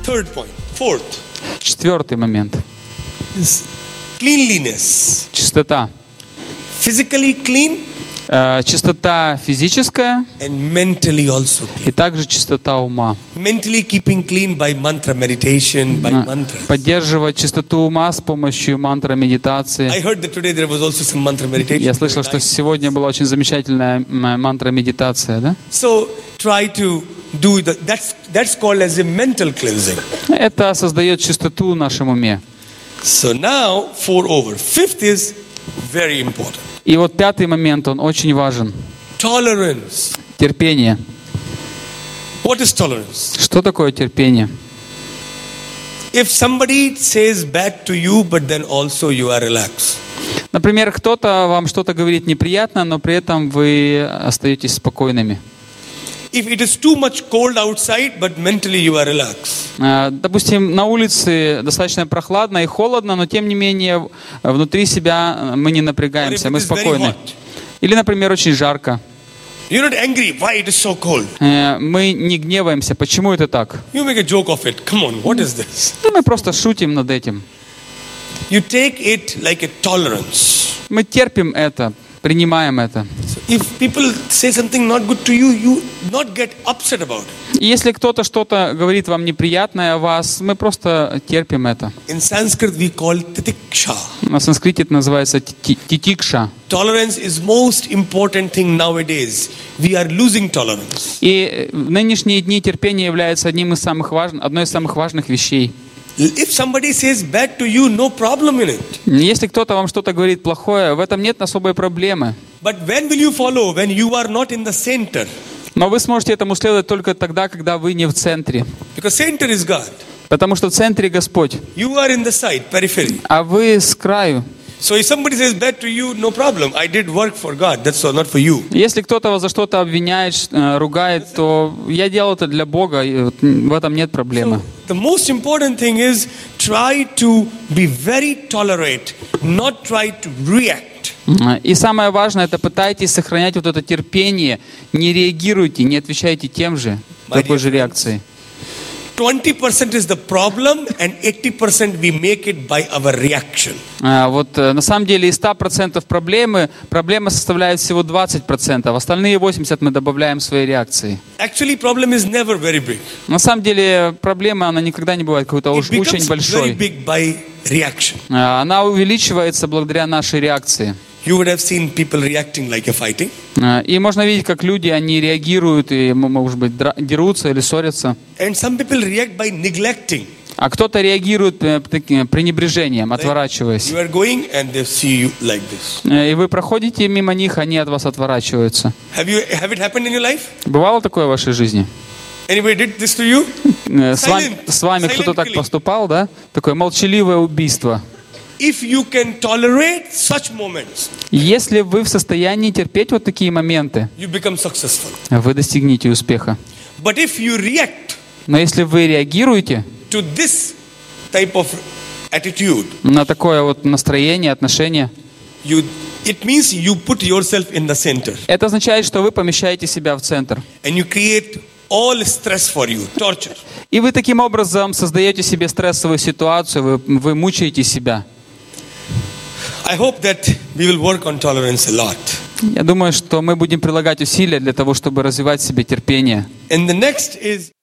Third point. Fourth. Четвертый момент. Is cleanliness. Чистота. Physically clean Чистота физическая and mentally also clean. и также чистота ума. Mentally keeping clean by mantra meditation, by mantras. Поддерживать чистоту ума с помощью мантры медитации. I heard that today there was also some mantra meditation. Я слышал, что сегодня была очень замечательная мантра медитация, да? So try to do that's called as a mental cleansing. Это создает чистоту в нашем уме. So now 4 over. Fifth is very important. И вот пятый момент, он очень важен. Tolerance. Терпение. What is tolerance? Что такое терпение? If somebody says bad to you, but then also you are relaxed. Например, кто-то вам что-то говорит неприятно, но при этом вы остаетесь спокойными. If it is too much cold outside, but mentally you are relaxed. Допустим, на улице достаточно прохладно и холодно, но тем не менее внутри себя мы не напрягаемся, мы спокойны. Или, например, очень жарко. You're not angry. Why it is so cold? Мы не гневаемся. Почему это так? You make a joke of it. Come on, what is this? Мы просто шутим над этим. You take it like a tolerance. Мы терпим это, принимаем это. So if people say something not good to you, you not get upset about it. И если кто-то что-то говорит вам неприятное о вас, мы просто терпим это. In Sanskrit we call titiksha. На санскрите это называется титикша. Tolerance is most important thing nowadays. We are losing tolerance. И в нынешние дни терпение является одной из самых важных вещей. If somebody says bad to you, no problem in it. Если кто-то вам что-то говорит плохое, в этом нет особой проблемы. But when will you follow? When you are not in the center. Но вы сможете этому следовать только тогда, когда вы не в центре. Because center is God. Потому что в центре Господь, You are in the side, periphery. а вы с краю. So if somebody says bad to you, no problem. I did work for God. That's not for you. Если кто-то вас за что-то обвиняет, ругает, то я делал это для Бога, и в этом нет проблемы. The most important thing is try to be very tolerant, not try to react. И самое важное, это пытайтесь сохранять вот это терпение, не реагируйте, не отвечайте тем же, такой же реакцией. 20% is the problem and 80% we make it by our reaction. Вот на самом деле из 100% проблема составляет всего 20%, остальные 80% мы добавляем своей реакции. Actually, problem is never very big. На самом деле проблема, она никогда не бывает какой-то уж It очень becomes very большой. big by reaction. Она увеличивается благодаря нашей реакции. You would have seen people reacting like a fighting. И можно видеть, как люди, они реагируют и, может быть, дерутся или ссорятся. And some people react by neglecting. А кто-то реагирует таким пренебрежением, отворачиваясь. You are going and they see you like this. И вы проходите мимо них, они от вас отворачиваются. Have it happened in your life? Бывало такое в вашей жизни? Anybody did this to you? С вами кто-то так поступал, да? Такое молчаливое убийство. If you can tolerate such moments, Если вы в состоянии терпеть вот такие моменты, you become successful. вы достигнете успеха. But if you react Но если вы реагируете to this type of attitude, на такое вот настроение, отношение, it means you put yourself in the center это означает, что вы помещаете себя в центр. and you create all stress for you, torture. И вы таким образом создаете себе стрессовую ситуацию, вы мучаете себя. I hope that we will work on tolerance a lot. Я думаю, что мы будем прилагать усилия для того, чтобы развивать в себе терпение. And the next is